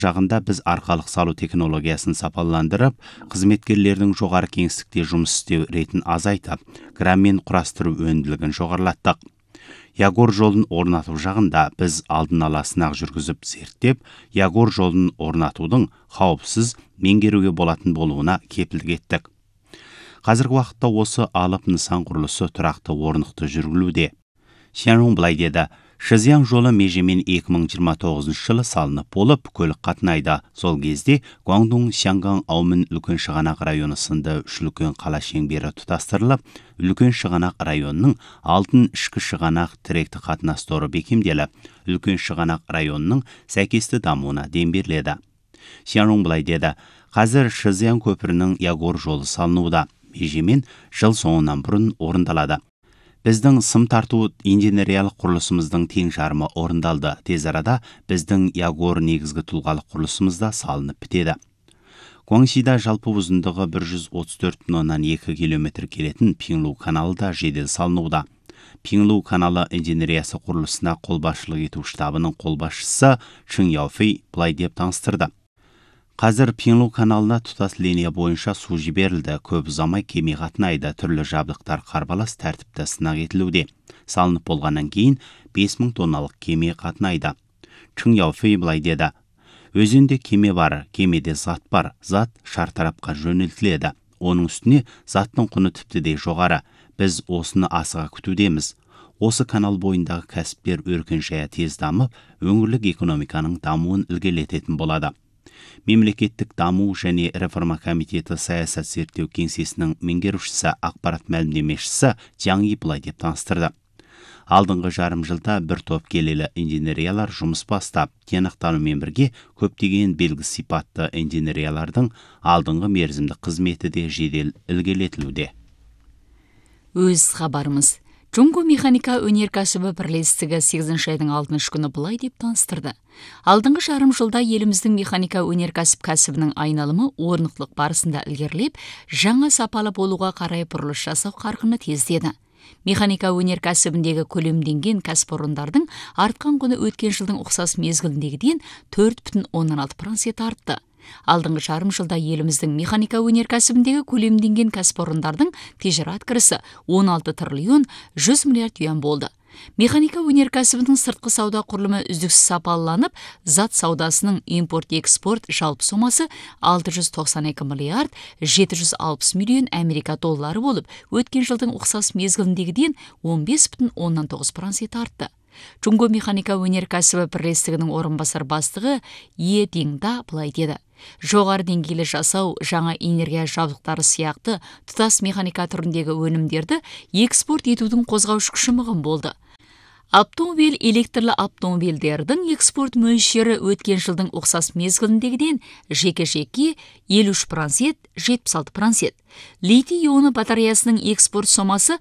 жағында біз арқалық салу технологиясын сапаландырып, қызметкерлердің жоғары кеңістікте жұмыс істеу ретін азайтып, граммен құрастыру өнімділігін жоғарылаттық. Ягор жолын орнату жағында біз алдын ала сынақ жүргізіп зерттеп, Ягор жолын орнатудың қауіпсіз меңгеруге болатын болуына кепілдік еттік. Қазіргі уақытта осы алып нысан құрылысы тұрақты орнықты жүргізілуде. Шянрун былай деді: Шизян жолы межемен 2029 жылы салынып болып, көлік қатынайды. Сол кезде Гуандун, Шанган, Аумын, үлкен шығанақ районы сынды үш үлкен қала шеңбері тұтастырылып, үлкен шығанақ районының алтын ішкі шығанақ тіректі қатынас торы бекемделіп, үлкен шығанақ районының сәйкесті дамуына дем беріледі. Шянрун былай деді: Қазір Шизян көпірінің Ягор жолы салынуда. Межемен жыл соңынан бұрын орындалады. Біздің сым тарту инженериялық құрылысымыздың тең жарымы орындалды. Тез арада біздің Ягор негізгі тұлғалық құрылысымызда салынып бітеді. Гуаңшида жалпы ұзындығы 134,2 километр келетін Пинлу каналы да жедел салынуда. Пинлу каналы инженериясы құрылысына қолбасшылық ету штабының қолбасшысы Чын Яофей былай деп таныстырды: Қазір Пинлу каналына тұтас линия бойынша су жіберілді. Көп ұзамай кеме қатынайды. Түрлі жабдықтар қарбалас тәртіпті сынақ етілуде. Салынып болғаннан кейін 5000 тонналық кеме қатынайды. Чын Яофей былай деді: Өзенде кеме бар, кемеде зат бар. Зат шартарапқа жөнелтіледі. Оның үстіне заттың құны тіпті де жоғары. Біз осыны асыға күтудеміз. Осы канал бойындағы кәсіптер өркен-жая тез дамып, өңірлік экономиканың дамуын ілгерілететін болады. Мемлекеттік даму және реформа комитеті саясат зерттеу кеңсесінің меңгерушісі, ақпарат мәлімдемешісі Жаң И былай деп таныстырды: Алдыңғы жарым жылда бір топ келелі инженериялар жұмыс бастап, тиянақтанумен бірге көптеген белгі сипатты инженериялардың алдыңғы мерзімді қызметі де жедел ілгерілетілуде. Өз хабарымыз. Джунго механика өнеркәсібі бірлестігі 8 айдың 6 күні былай деп таныстырды: Алдыңғы жарым жылда еліміздің механика өнеркәсіп кәсібінің айналымы орнықтылық барысында ілгерілеп, жаңа сапалы болуға қарай бұрылыс жасау қарқыны тездеді. Механика өнеркәсібіндегі көлемденген кәсіпорындардың артқан құны өткен жылдың ұқсас мезгіліндегіден 4,16% артты. Алдыңғы жарым жылда еліміздің механика өнеркәсібіндегі көлемденген кәсіпорындардың тижарат кірісі 16 триллион 100 миллиард юан болды. Механика өнеркәсібінің сыртқы сауда құрылымы үздіксіз сапаланып, зат саудасының импорт-экспорт жалпы сомасы 692 миллиард 760 миллион Америка доллары болып, өткен жылдың ұқсас мезгіліндегіден 15,9% артты. Джунго механика өнеркәсібі бірлестігінің орынбасар бастығы Е Деңда былай деді: Жоғары деңгейлі жасау, жаңа энергия жабдықтары сияқты тұтас механика түріндегі өнімдерді экспорт етудің қозғаушы күші мығым болды. Автомобиль электрлі автомобильдердің экспорт мөлшері өткен жылдың ұқсас мезгіліндегіден жеке-жеке 53%, 76%. Литий ионы батареясының экспорт сомасы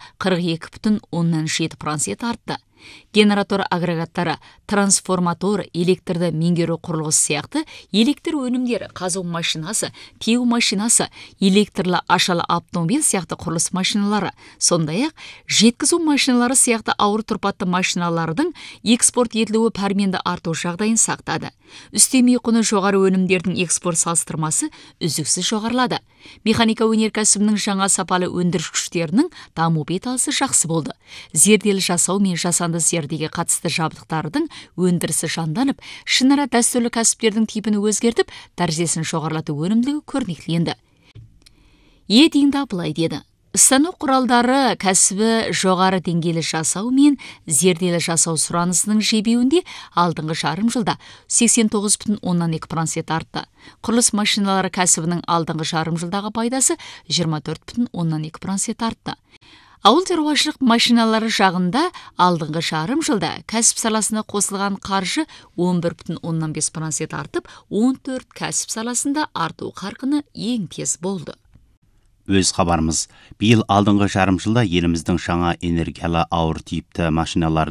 42,7% артты. Генератор агрегаттары, трансформатор, электрді меңгеру құрылғысы сияқты электр өнімдері, қазу машинасы, теу машинасы, электрлі ашалы автомобиль сияқты құрылыс машиналары, сондай-ақ жеткізу машиналары сияқты ауыр тұрпатты машиналардың экспорт етілуі пәрменді арту жағдайын сақтады. Үстеме құны жоғары өнімдердің экспорт салыстырмасы үздіксіз жоғарылады. Механика өнеркәсібінің жаңа сапалы өндіріс күштерінің даму беталысы жақсы болды. Зерделі жасау мен жасанды зердеге қатысты жабдықтардың өндірісі жанданып, шынара дәстүрлі кәсіптердің типін өзгертіп, дәрежесін жоғарылату өнімділігі көрнектіленді. Е Деңда былай деді: Станок құралдары кәсібі жоғары деңгейлі жасау мен зерделі жасау сұранысының жебеуінде алдыңғы жарым жылда 89,2% артты. Құрылыс машиналары кәсібінің алдыңғы жарым жылдағы пайдасы 24,2% артты. Ауыл шаруашылық машиналары жағында алдыңғы жарым жылда кәсіп саласына қосылған қаржы 11,15% артып, 14 кәсіп саласында арту қарқыны ең тез болды. Өз хабарымыз. Биыл алдыңғы жарым жылда еліміздің жаңа энергиялы ауыр типті машиналарын